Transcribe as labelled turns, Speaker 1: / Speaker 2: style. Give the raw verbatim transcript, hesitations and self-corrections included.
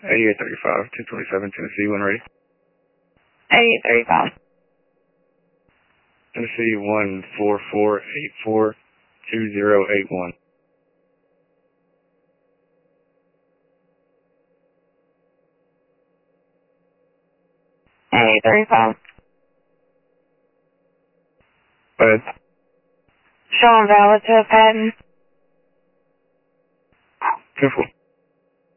Speaker 1: eighty-eight thirty-five, two twenty-seven, Tennessee, when ready.
Speaker 2: eighty-eight thirty-five.
Speaker 1: Tennessee, one four four eight four two zero eight one.
Speaker 2: eighty-eight thirty-five.
Speaker 1: Go ahead.
Speaker 2: Showing valid to a patent.
Speaker 1: Careful.